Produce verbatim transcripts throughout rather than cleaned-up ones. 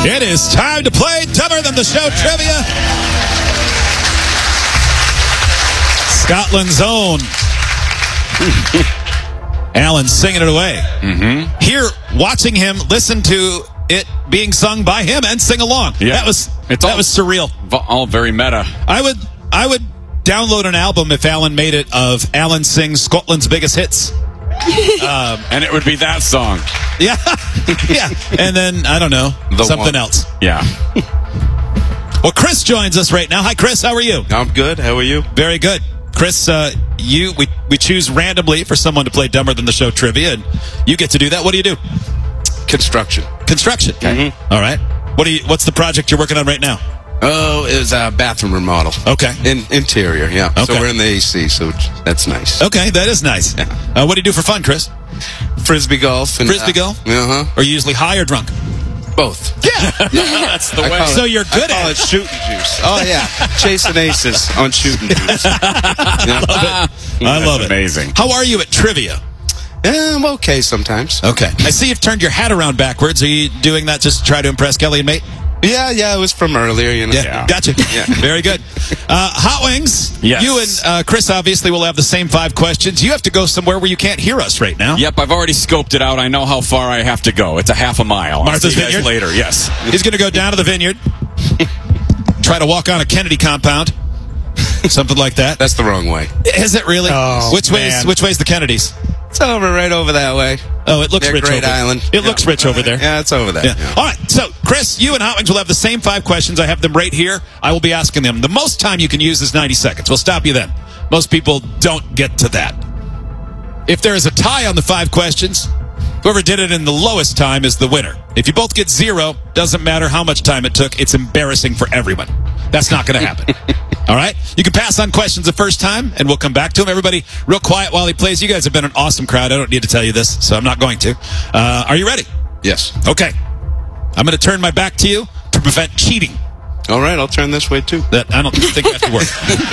It is time to play Dumber Than the Show Trivia. Scotland's own Alan singing it away. Mm-hmm. Here, watching him listen to it being sung by him and sing along. Yeah. That was it's that all, was surreal. All very meta. I would I would download an album if Alan made it of Alan sings Scotland's biggest hits. um, and it would be that song. Yeah. Yeah. And then, I don't know, The something one. else. Yeah. Well, Chris joins us right now. Hi, Chris. How are you? I'm good. How are you? Very good. Chris, uh, you we, we choose randomly for someone to play Dumber Than the Show Trivia, and you get to do that. What do you do? Construction. Construction. Okay. Mm-hmm. All right. What do you? What's the project you're working on right now? Oh, it was a bathroom remodel. Okay. In, interior, yeah. Okay. So we're in the A C, so that's nice. Okay, that is nice. Yeah. Uh, what do you do for fun, Chris? Frisbee golf. And, Frisbee uh, golf? Uh-huh. Are you usually high or drunk? Both. Yeah. That's the I way. call So it- you're good I call at it shooting juice. Oh, yeah. Chasing aces on shooting juice. Yeah. I love it. Amazing. How are you at trivia? Yeah, I'm okay sometimes. Okay. I see you've turned your hat around backwards. Are you doing that just to try to impress Kelly and Mate? Yeah, yeah, it was from earlier, you know. Yeah, Yeah. gotcha. Yeah. Very good. Uh, Hot Wings, Yes. you and uh, Chris obviously will have the same five questions. You have to go somewhere where you can't hear us right now. Yep, I've already scoped it out. I know how far I have to go. It's a half a mile. I'll Martha's see you guys Vineyard? later. Yes. He's going to go down to the vineyard, try to walk on a Kennedy compound, something like that. That's the wrong way. Is it really? Oh, which way's man. Which way's the Kennedys? It's over, right over that way. Oh, it looks Near rich Great over Island. It Yeah. looks rich over there. Yeah, it's over there. Yeah. Yeah. All right. So, Chris, you and Hot Wings will have the same five questions. I have them right here. I will be asking them. The most time you can use is ninety seconds. We'll stop you then. Most people don't get to that. If there is a tie on the five questions, whoever did it in the lowest time is the winner. If you both get zero, doesn't matter how much time it took. It's embarrassing for everyone. That's not going to happen. All right? You can pass on questions the first time, and we'll come back to them. Everybody, real quiet while he plays. You guys have been an awesome crowd. I don't need to tell you this, so I'm not going to. Uh, are you ready? Yes. Okay. I'm going to turn my back to you to prevent cheating. All right, I'll turn this way, too. That I don't think that have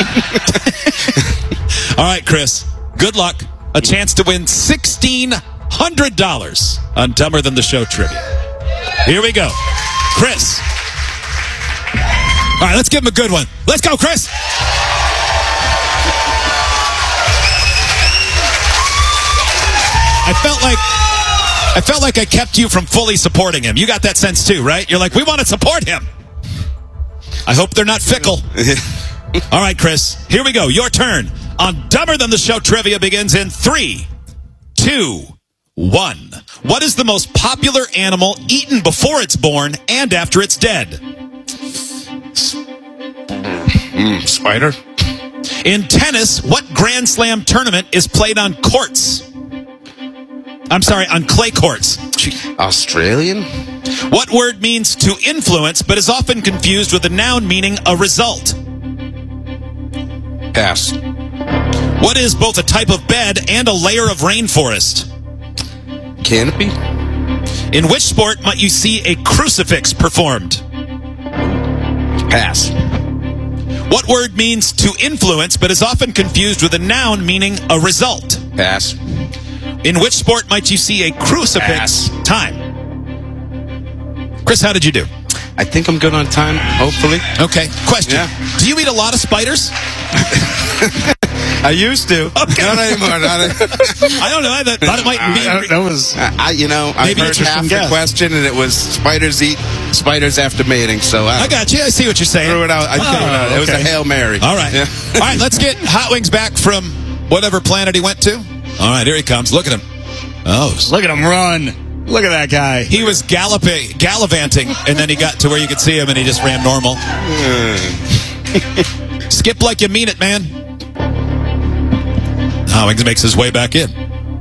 to work. All right, Chris. Good luck. A chance to win sixteen hundred dollars on Dumber Than the Show Trivia. Here we go. Chris. All right, let's give him a good one. Let's go, Chris. I felt like I felt like I kept you from fully supporting him. You got that sense too, right? You're like, we want to support him. I hope they're not fickle. All right, Chris, here we go. Your turn on Dumber Than the Show Trivia begins in three, two, one. What is the most popular animal eaten before it's born and after it's dead? Mm, spider? In tennis, what Grand Slam tournament is played on courts? I'm sorry, on clay courts. Australian? What word means to influence but is often confused with a noun meaning a result? Pass. What is both a type of bed and a layer of rainforest? Canopy? In which sport might you see a crucifix performed? Pass. What word means to influence but is often confused with a noun meaning a result? Pass. In which sport might you see a crucifix? Pass. Time. Chris, how did you do? I think I'm good on time, hopefully. Okay. Question. Yeah. Do you eat a lot of spiders? I used to. Okay. Not anymore. Not a- I don't know. I thought thought it might be. I- That was I, you know, I Maybe heard interesting half the guess. question, and it was spiders eat spiders after mating. So I, I got you. I see what you're saying. threw it out. I threw it out. It was a okay. Hail Mary. All right. Yeah. All right, let's get Hot Wings back from whatever planet he went to. All right, here he comes. Look at him. Oh, look at him run. Look at that guy. he was galloping, gallivanting, and then he got to where you could see him, and he just ran normal. Skip like you mean it, man. Hot Wings makes his way back in.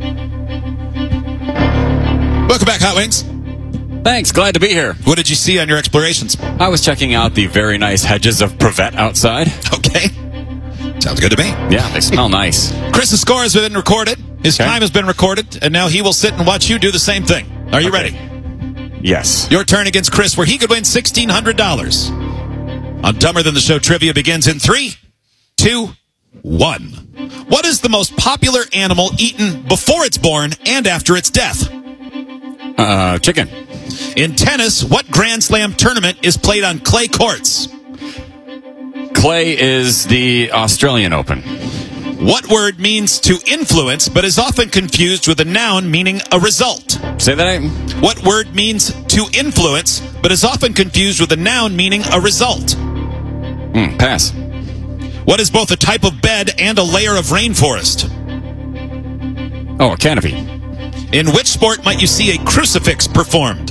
Welcome back, Hot Wings. Thanks. Glad to be here. What did you see on your explorations? I was checking out the very nice hedges of Privet outside. Okay. Sounds good to me. Yeah, they smell nice. Chris's score has been recorded. His Okay. time has been recorded, and now he will sit and watch you do the same thing. Are you Okay. ready? Yes. Your turn against Chris, where he could win sixteen hundred dollars. On Dumber Than the Show Trivia begins in three, two, one. What is the most popular animal eaten before it's born and after its death? Uh, chicken. In tennis, what Grand Slam tournament is played on clay courts? Clay is the Australian Open. What word means to influence but is often confused with a noun meaning a result? Say that. What word means to influence but is often confused with a noun meaning a result? Mm, pass. What is both a type of bed and a layer of rainforest? Oh, a canopy. In which sport might you see a crucifix performed?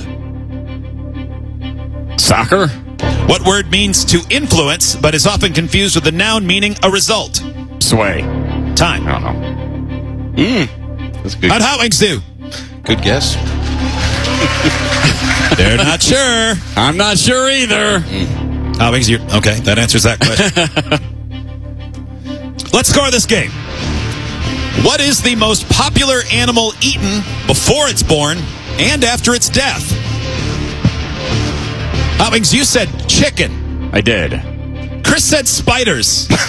Soccer. What word means to influence but is often confused with a noun meaning a result? Sway. Time. I don't know. Mm. That's good. How'd Hot Wings do? Good guess. They're not sure. I'm not sure either. Hot Wings, you okay? That answers that question. Let's score this game. What is the most popular animal eaten before it's born and after its death? Hot Wings, you said chicken. I did. Chris said spiders. like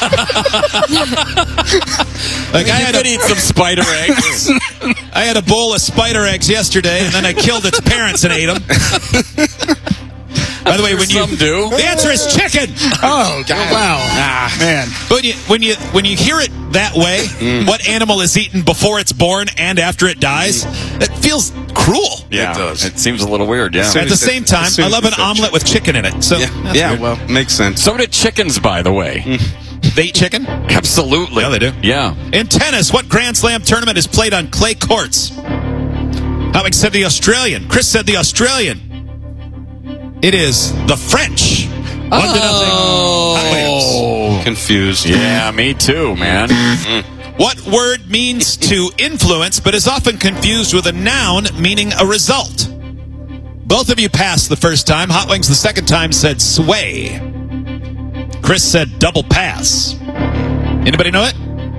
I, I you had could a, eat some spider eggs. I had a bowl of spider eggs yesterday, and then I killed its parents and ate them. By the way, when you Some do. the answer is chicken. Oh, God. Wow. Ah, Man. But when you when you when you hear it that way, what animal is eaten before it's born and after it dies? That feels cruel. Yeah, It does. It seems a little weird, yeah. soon At the as it- same time, as soon I as love you an said omelet with chicken in it. So yeah, that's yeah weird. well, makes sense. So did chickens, by the way. They eat chicken? Absolutely. Yeah, they do. Yeah. In tennis, what Grand Slam tournament is played on clay courts? Howard said the Australian. Chris said the Australian. It is the French. One to nothing. Hot Wings. Oh. Confused. Yeah, me too, man. What word means to influence but is often confused with a noun meaning a result? Both of you passed the first time. Hot Wings the second time said sway. Chris said double pass. Anybody know it?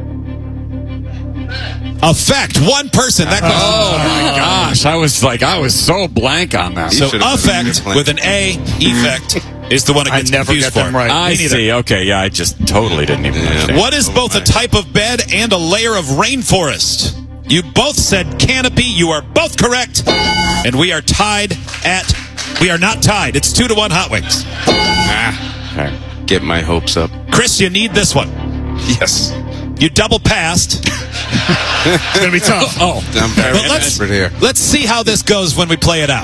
Affect. One person. That question. Oh my gosh. I was like, I was so blank on that. So should've been affect different. with an A, effect, is the one that I gets never confused get for. them right. I Me neither. see. Okay, yeah, I just totally didn't even Yeah. understand. What is both a type of bed and a layer of rainforest? You both said canopy. You are both correct. And we are tied at... We are not tied. It's two to one Hot Wings. Okay. Get my hopes up. Chris, you need this one. Yes. You double passed. It's going to be tough. Oh, I'm very But let's, desperate here. let's see how this goes when we play it out.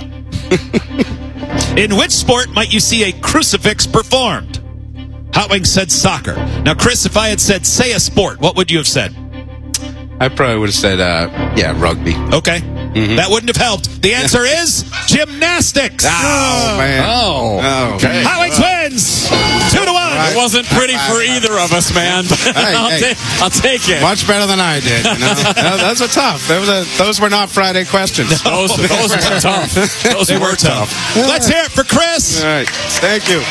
In which sport might you see a crucifix performed? Hot Wings said soccer. Now, Chris, if I had said say a sport, what would you have said? I probably would have said, uh, yeah, rugby. Okay. That wouldn't have helped. The answer is gymnastics. Oh, man. Oh, Oh. okay. Hot Wings wins. Two to one. It wasn't pretty for either of us, man. But Hey, I'll, hey. ta- I'll take it. Much better than I did. You know? No, those are tough. Those, are, those were not Friday questions. Those, those were tough. Those They were, were tough. Let's hear it for Chris. All right. Thank you.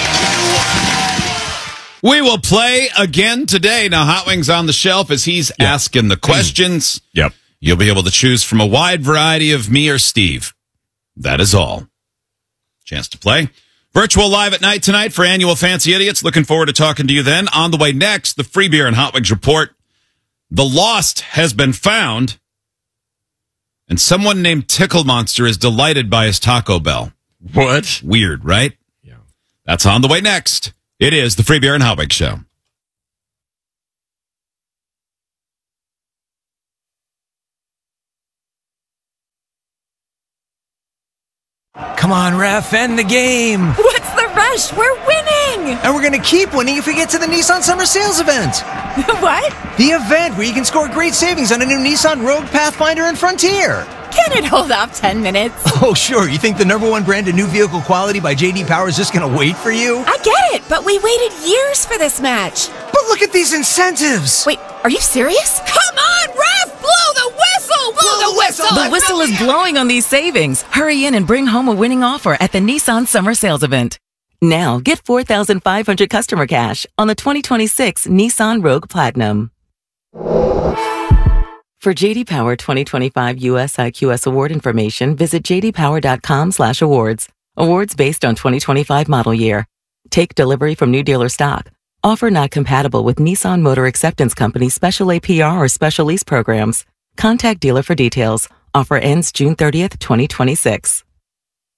We will play again today. Now, Hot Wings on the shelf as he's asking the questions. Yep. You'll be able to choose from a wide variety of me or Steve. That is all. Chance to play. Virtual live at night tonight for Annual Fancy Idiots. Looking forward to talking to you then. On the way next, the Free Beer and Hot Wings report. The lost has been found. And someone named Tickle Monster is delighted by his Taco Bell. What? Weird, right? Yeah. That's on the way next. It is the Free Beer and Hot Wings Show. Come on, ref, end the game. What's the rush? We're winning! And we're going to keep winning if we get to the Nissan Summer Sales event. What? The event where you can score great savings on a new Nissan Rogue, Pathfinder, and Frontier. Can it hold off ten minutes? Oh, sure. You think the number one brand of new vehicle quality by J D Power is just going to wait for you? I get it, but we waited years for this match. But look at these incentives. Wait, are you serious? Come on, ref! Blow the whistle! Blow the whistle! The whistle is blowing on these savings. Hurry in and bring home a winning offer at the Nissan Summer Sales Event. Now, get four thousand five hundred customer cash on the twenty twenty-six Nissan Rogue Platinum. For J D Power twenty twenty-five U S I Q S award information, visit j d power dot com slash awards. Awards based on twenty twenty-five model year. Take delivery from new dealer stock. Offer not compatible with Nissan Motor Acceptance Company special A P R or special lease programs. Contact dealer for details. Offer ends June thirtieth, twenty twenty-six.